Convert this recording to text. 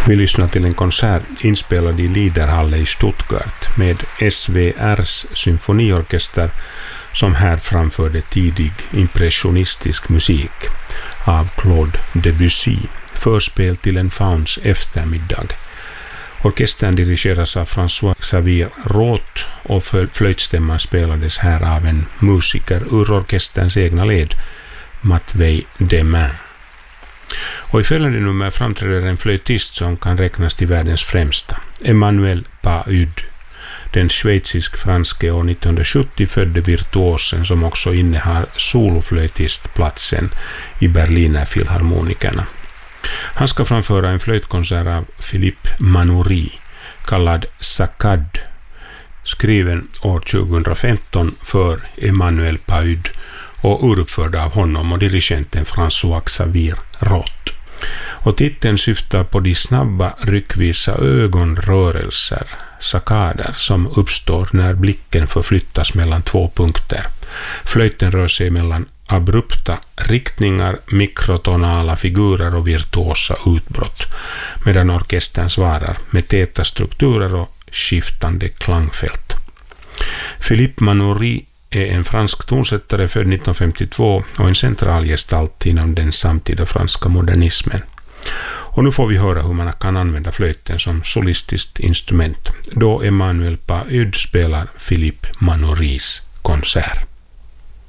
Vi lyssnar till en konsert inspelad i Liederhalle i Stuttgart med SVRs symfoniorkester som här framförde tidig impressionistisk musik av Claude Debussy, förspel till en fauns eftermiddag. Orkestern dirigeras av François-Xavier Roth och flöjtstämman spelades här av en musiker ur orkesterns egna led, Matvei Demin. Och i följande nummer framträder en flöjtist som kan räknas till världens främsta, Emmanuel Pahud, den schweizisk-franske år 1970 födde virtuosen som också innehar soloflöjtistplatsen i Berliner Filharmonikerna. Han ska framföra en flöjtkonsert av Philippe Manoury, kallad Saccade, skriven år 2015 för Emmanuel Pahud och uppförd av honom och dirigenten François-Xavier Roth. Och titeln syftar på de snabba ryckvisa ögonrörelser, saccader, som uppstår när blicken förflyttas mellan två punkter. Flöjten rör sig mellan abrupta riktningar, mikrotonala figurer och virtuosa utbrott, medan orkestern svarar med täta strukturer och skiftande klangfält. Philippe Manoury är en fransk tonsättare född 1952 och en central gestalt inom den samtida franska modernismen. Och nu får vi höra hur man kan använda flöjten som solistiskt instrument, då Emmanuel Pahud spelar Philippe Manourys konsert.